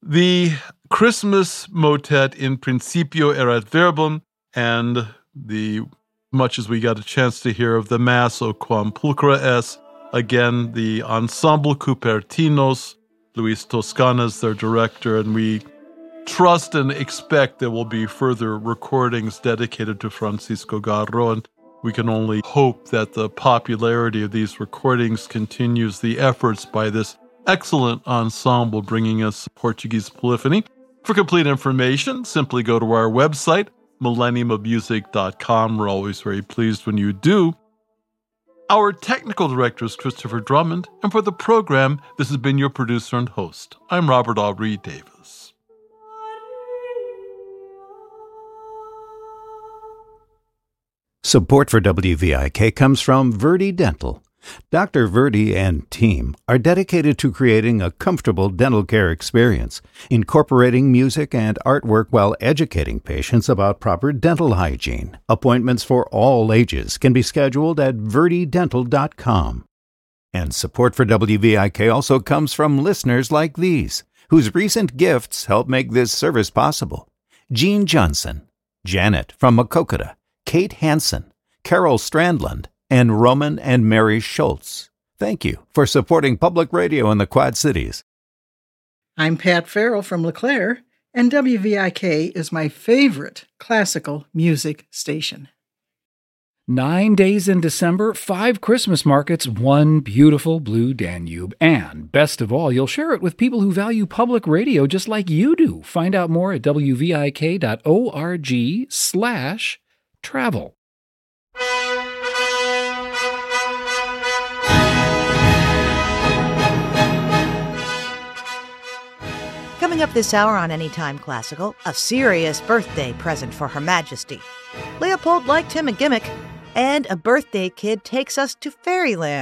The Christmas motet In Principio Erat Verbum, and much as we got a chance to hear of the Mass O Quam Pulchra Es, again, the Ensemble Cupertinos, Luis Toscana is their director, and we trust and expect there will be further recordings dedicated to Francisco Garro, and we can only hope that the popularity of these recordings continues the efforts by this excellent ensemble bringing us Portuguese polyphony. For complete information, simply go to our website, millenniumofmusic.com. We're always very pleased when you do. Our technical director is Christopher Drummond, and for the program, this has been your producer and host. I'm Robert Aubrey Davis. Support for WVIK comes from Verdi Dental. Dr. Verdi and team are dedicated to creating a comfortable dental care experience, incorporating music and artwork while educating patients about proper dental hygiene. Appointments for all ages can be scheduled at verdidental.com. And support for WVIK also comes from listeners like these, whose recent gifts help make this service possible. Jean Johnson, Janet from Makokata, Kate Hansen, Carol Strandland, and Roman and Mary Schultz. Thank you for supporting public radio in the Quad Cities. I'm Pat Farrell from LeClaire, and WVIK is my favorite classical music station. 9 days in December, 5 Christmas markets, 1 beautiful blue Danube. And best of all, you'll share it with people who value public radio just like you do. Find out more at wvik.org/travel. Coming up this hour on Anytime Classical, a serious birthday present for Her Majesty. Leopold liked him a gimmick, and a birthday kid takes us to fairyland.